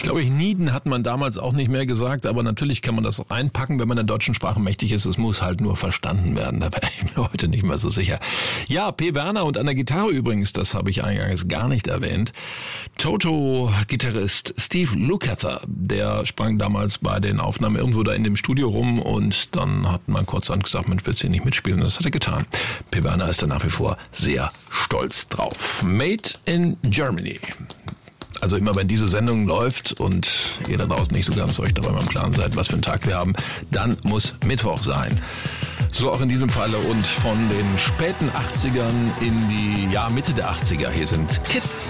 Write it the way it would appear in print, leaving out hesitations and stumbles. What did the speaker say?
Ich glaube, Nieden hat man damals auch nicht mehr gesagt, aber natürlich kann man das reinpacken, wenn man der deutschen Sprache mächtig ist. Es muss halt nur verstanden werden, da wäre ich mir heute nicht mehr so sicher. Ja, P. Werner und an der Gitarre übrigens, das habe ich eingangs gar nicht erwähnt. Toto-Gitarrist Steve Lukather, der sprang damals bei den Aufnahmen irgendwo da in dem Studio rum und dann hat man kurzerhand gesagt, man will hier nicht mitspielen, und das hat er getan. P. Werner ist da nach wie vor sehr stolz drauf. Made in Germany. Also immer wenn diese Sendung läuft und ihr da draußen nicht so ganz euch darüber im Klaren seid, was für einen Tag wir haben, dann muss Mittwoch sein. So auch in diesem Falle und von den späten 80ern in die Mitte der 80er. Hier sind Kids.